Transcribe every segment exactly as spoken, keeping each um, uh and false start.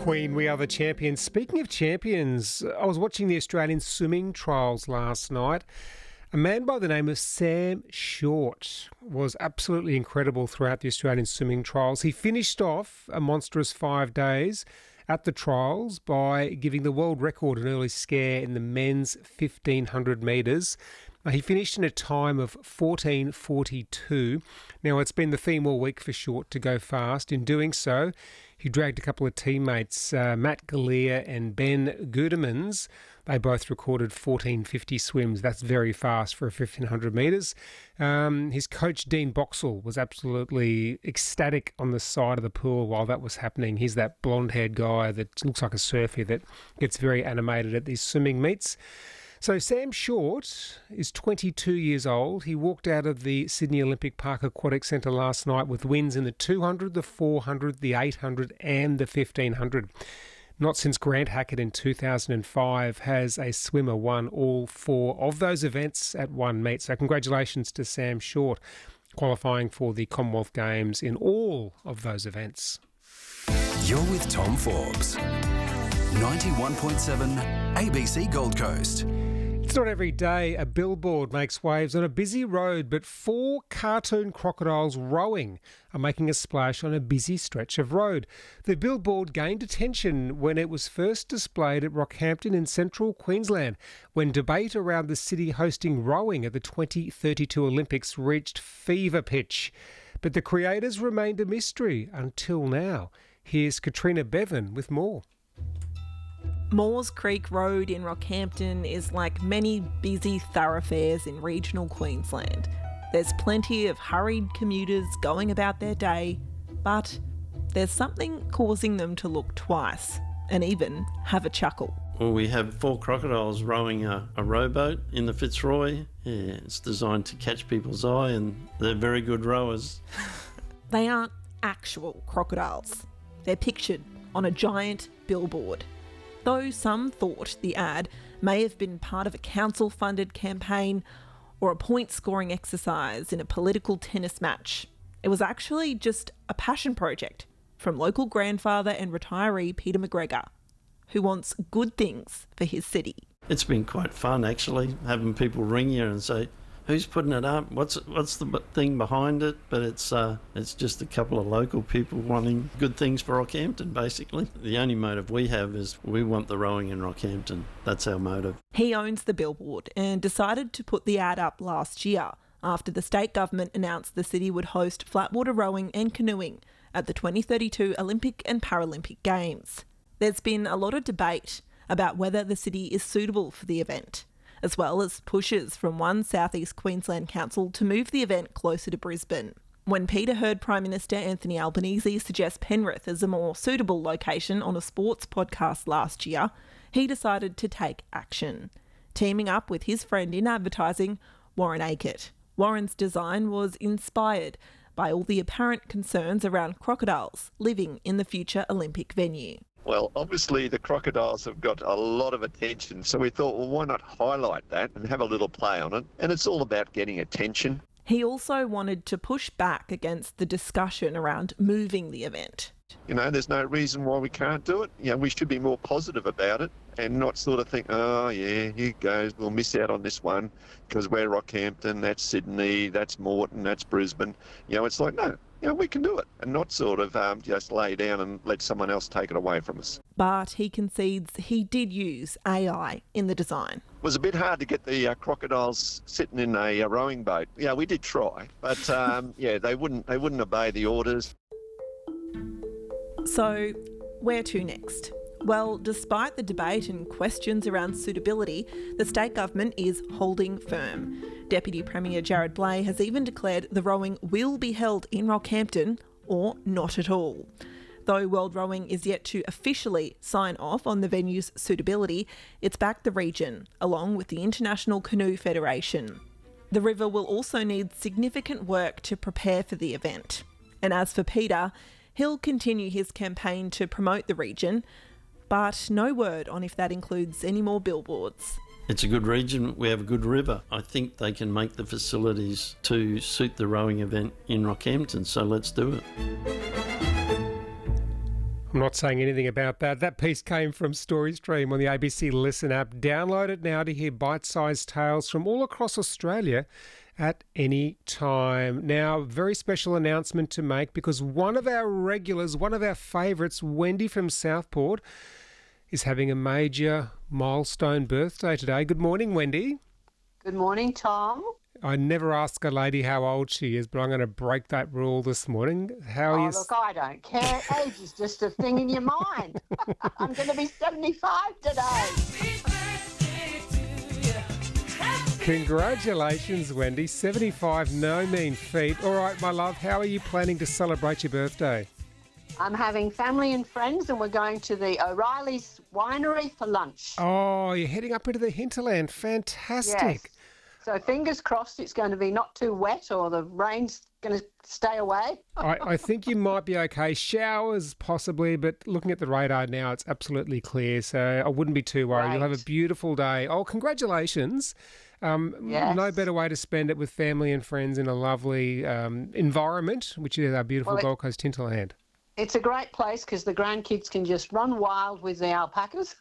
Queen, we are the champions. Speaking of champions, I was watching the Australian swimming trials last night. A man by the name of Sam Short was absolutely incredible throughout the Australian swimming trials. He finished off a monstrous five days at the trials by giving the world record an early scare in the men's fifteen hundred metres. He finished in a time of fourteen forty-two. Now, it's been the theme all week for Short to go fast. In doing so, he dragged a couple of teammates, uh, Matt Galea and Ben Goodemans. They both recorded fourteen fifty swims. That's very fast for a fifteen hundred metres. Um, his coach, Dean Boxall, was absolutely ecstatic on the side of the pool while that was happening. He's that blonde-haired guy that looks like a surfer that gets very animated at these swimming meets. So Sam Short is twenty-two years old. He walked out of the Sydney Olympic Park Aquatic Centre last night with wins in the two hundred, the four hundred, the eight hundred and the fifteen hundred. Not since Grant Hackett in two thousand five has a swimmer won all four of those events at one meet. So congratulations to Sam Short, qualifying for the Commonwealth Games in all of those events. You're with Tom Forbes, ninety-one point seven A B C Gold Coast. It's not every day a billboard makes waves on a busy road, but four cartoon crocodiles rowing are making a splash on a busy stretch of road. The billboard gained attention when it was first displayed at Rockhampton in central Queensland, when debate around the city hosting rowing at the twenty thirty-two Olympics reached fever pitch. But the creators remained a mystery until now. Here's Katrina Bevan with more. Moores Creek Road in Rockhampton is like many busy thoroughfares in regional Queensland. There's plenty of hurried commuters going about their day, but there's something causing them to look twice and even have a chuckle. Well, we have four crocodiles rowing a, a rowboat in the Fitzroy. Yeah, it's designed to catch people's eye and they're very good rowers. They aren't actual crocodiles. They're pictured on a giant billboard. Though some thought the ad may have been part of a council-funded campaign or a point-scoring exercise in a political tennis match, it was actually just a passion project from local grandfather and retiree Peter McGregor, who wants good things for his city. It's been quite fun, actually, having people ring you and say, who's putting it up? What's what's the thing behind it? But it's uh, it's just a couple of local people wanting good things for Rockhampton, basically. The only motive we have is we want the rowing in Rockhampton. That's our motive. He owns the billboard and decided to put the ad up last year after the state government announced the city would host flatwater rowing and canoeing at the twenty thirty-two Olympic and Paralympic Games. There's been a lot of debate about whether the city is suitable for the event, as well as pushes from one South East Queensland council to move the event closer to Brisbane. When Peter heard Prime Minister Anthony Albanese suggest Penrith as a more suitable location on a sports podcast last year, he decided to take action, teaming up with his friend in advertising, Warren Aikett. Warren's design was inspired by all the apparent concerns around crocodiles living in the future Olympic venue. Well, obviously the crocodiles have got a lot of attention, so we thought, well, why not highlight that and have a little play on it? And it's all about getting attention. He also wanted to push back against the discussion around moving the event. You know, there's no reason why we can't do it. You know, we should be more positive about it and not sort of think, oh, yeah, here goes, we'll miss out on this one because we're Rockhampton, that's Sydney, that's Moreton, that's Brisbane. You know, it's like, no. You know, we can do it and not sort of um, just lay down and let someone else take it away from us. But he concedes he did use A I in the design. It was a bit hard to get the uh, crocodiles sitting in a, a rowing boat. Yeah, we did try, but um, yeah, they wouldn't they wouldn't obey the orders. So, where to next? Well, despite the debate and questions around suitability, the state government is holding firm. Deputy Premier Jared Blay has even declared the rowing will be held in Rockhampton or not at all. Though World Rowing is yet to officially sign off on the venue's suitability, it's backed the region, along with the International Canoe Federation. The river will also need significant work to prepare for the event. And as for Peter, he'll continue his campaign to promote the region, but no word on if that includes any more billboards. It's a good region, we have a good river. I think they can make the facilities to suit the rowing event in Rockhampton, so let's do it. I'm not saying anything about that. That piece came from StoryStream on the A B C Listen app. Download it now to hear bite-sized tales from all across Australia at any time. Now, very special announcement to make because one of our regulars, one of our favourites, Wendy from Southport, is having a major milestone birthday today. Good morning, Wendy. Good morning, Tom. I never ask a lady how old she is, but I'm going to break that rule this morning. How are oh, you? Look, I don't care. Age is just a thing in your mind. I'm going to be seventy-five today. Congratulations, Wendy. seventy-five, no mean feat. All right, my love, how are you planning to celebrate your birthday? I'm having family and friends and we're going to the O'Reilly's Winery for lunch. Oh, you're heading up into the hinterland. Fantastic. Yes. So fingers crossed it's going to be not too wet or the rain's going to stay away. I, I think you might be okay. Showers possibly, but looking at the radar now, it's absolutely clear. So I wouldn't be too worried. Right. You'll have a beautiful day. Oh, congratulations. Um, Yes. No better way to spend it with family and friends in a lovely um, environment, which is our beautiful Well, it- Gold Coast hinterland. It's a great place because the grandkids can just run wild with the alpacas.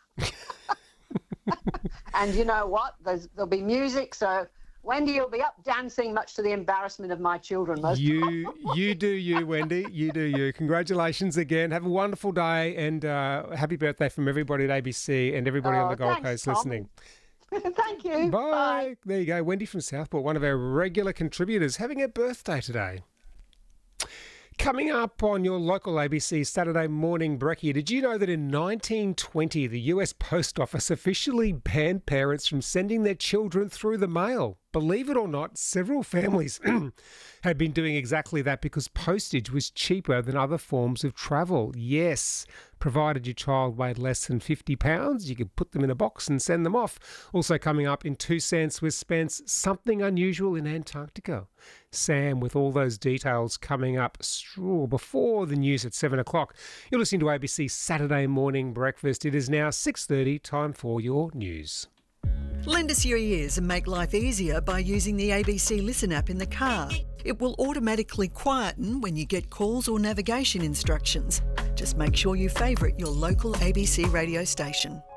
And you know what? There's, there'll be music, so Wendy will be up dancing, much to the embarrassment of my children. Most You you do you, Wendy. You do you. Congratulations again. Have a wonderful day and uh, happy birthday from everybody at A B C and everybody Oh, on the Gold thanks, Coast Tom. listening. Thank you. Bye. Bye. There you go. Wendy from Southport, one of our regular contributors, having a birthday today. Coming up on your local A B C Saturday morning brekkie, did you know that in nineteen twenty the U S Post Office officially banned parents from sending their children through the mail? Believe it or not, several families had been doing exactly that because postage was cheaper than other forms of travel. Yes, provided your child weighed less than fifty pounds, you could put them in a box and send them off. Also coming up in Two Cents with Spence, something unusual in Antarctica. Sam with all those details coming up straw before the news at seven o'clock. You're listening to A B C Saturday Morning Breakfast. It is now six thirty, time for your news. Lend us your ears and make life easier by using the A B C Listen app in the car. It will automatically quieten when you get calls or navigation instructions. Just make sure you favourite your local A B C radio station.